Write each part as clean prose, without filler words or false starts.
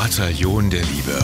Bataillon der Liebe.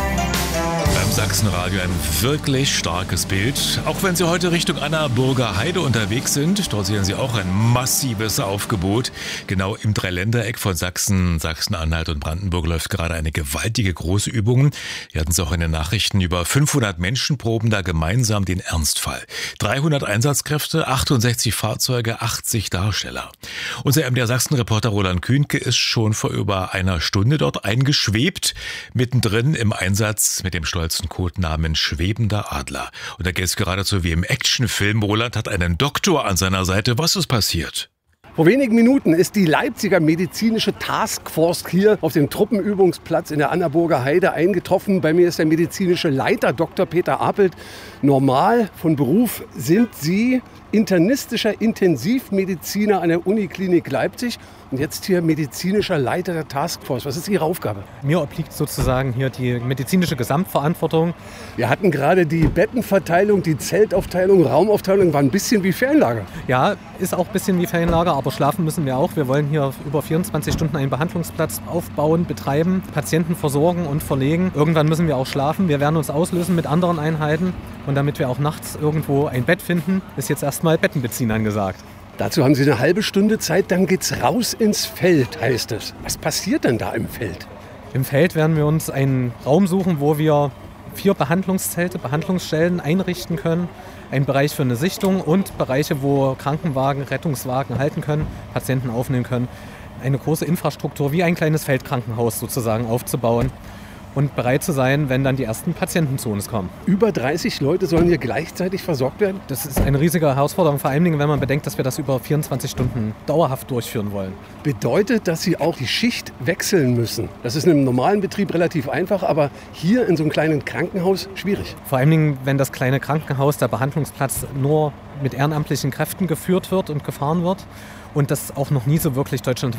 Beim Sachsenradio ein wirklich starkes Bild. Auch wenn Sie heute Richtung Annaburger Heide unterwegs sind, dort sehen Sie auch ein massives Aufgebot. Genau im Dreiländereck von Sachsen, Sachsen-Anhalt und Brandenburg läuft gerade eine gewaltige große Übung. Wir hatten es auch in den Nachrichten, über 500 Menschen proben da gemeinsam den Ernstfall. 300 Einsatzkräfte, 68 Fahrzeuge, 80 Darsteller. Unser MDR Sachsen-Reporter Roland Kühnke ist schon vor über einer Stunde dort eingeschwebt, mittendrin im Einsatz mit dem stolzen Codenamen Schwebender Adler. Und da geht es geradezu wie im Actionfilm. Roland hat einen Doktor an seiner Seite. Was ist passiert? Vor wenigen Minuten ist die Leipziger medizinische Taskforce hier auf dem Truppenübungsplatz in der Annaburger Heide eingetroffen. Bei mir ist der medizinische Leiter Dr. Peter Apelt. Normal von Beruf sind Sie internistischer Intensivmediziner an der Uniklinik Leipzig und jetzt hier medizinischer Leiter der Taskforce. Was ist Ihre Aufgabe? Mir obliegt sozusagen hier die medizinische Gesamtverantwortung. Wir hatten gerade die Bettenverteilung, die Zeltaufteilung, Raumaufteilung, war ein bisschen wie Ferienlager. Ja, ist auch ein bisschen wie Ferienlager, aber schlafen müssen wir auch. Wir wollen hier über 24 Stunden einen Behandlungsplatz aufbauen, betreiben, Patienten versorgen und verlegen. Irgendwann müssen wir auch schlafen. Wir werden uns auslösen mit anderen Einheiten. Und damit wir auch nachts irgendwo ein Bett finden, ist jetzt erstmal Betten beziehen angesagt. Dazu haben Sie eine halbe Stunde Zeit, dann geht's raus ins Feld, heißt es. Was passiert denn da im Feld? Im Feld werden wir uns einen Raum suchen, wo wir 4 Behandlungszelte, Behandlungsstellen einrichten können. Ein Bereich für eine Sichtung und Bereiche, wo Krankenwagen, Rettungswagen halten können, Patienten aufnehmen können. Eine große Infrastruktur, wie ein kleines Feldkrankenhaus sozusagen aufzubauen. Und bereit zu sein, wenn dann die ersten Patienten zu uns kommen. Über 30 Leute sollen hier gleichzeitig versorgt werden? Das ist eine riesige Herausforderung, vor allen Dingen, wenn man bedenkt, dass wir das über 24 Stunden dauerhaft durchführen wollen. Bedeutet, dass Sie auch die Schicht wechseln müssen? Das ist in einem normalen Betrieb relativ einfach, aber hier in so einem kleinen Krankenhaus schwierig. Vor allen Dingen, wenn das kleine Krankenhaus, der Behandlungsplatz, nur mit ehrenamtlichen Kräften geführt wird und gefahren wird. Und das auch noch nie so wirklich deutschlandweit